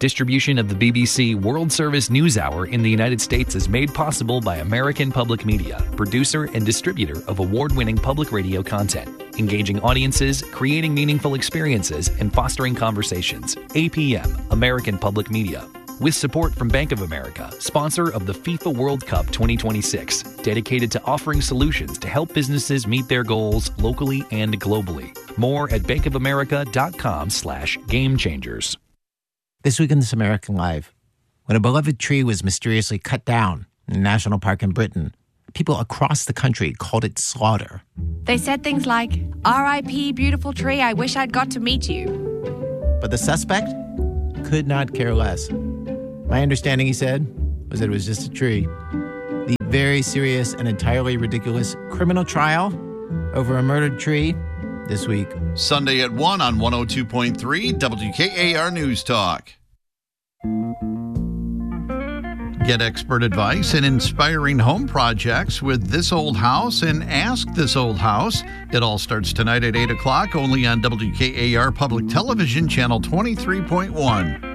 Distribution of the BBC World Service News Hour in the United States is made possible by American Public Media, producer and distributor of award-winning public radio content, engaging audiences, creating meaningful experiences, and fostering conversations. APM, American Public Media. With support from Bank of America, sponsor of the FIFA World Cup 2026, dedicated to offering solutions to help businesses meet their goals locally and globally. More at bankofamerica.com/gamechangers. This week in This American Life, when a beloved tree was mysteriously cut down in a national park in Britain, people across the country called it slaughter. They said things like, "R.I.P. beautiful tree, I wish I'd got to meet you." But the suspect could not care less. My understanding, he said, was that it was just a tree. The very serious and entirely ridiculous criminal trial over a murdered tree this week. Sunday at 1 on 102.3 WKAR News Talk. Get expert advice and inspiring home projects with This Old House and Ask This Old House. It all starts tonight at 8 o'clock only on WKAR Public Television, Channel 23.1.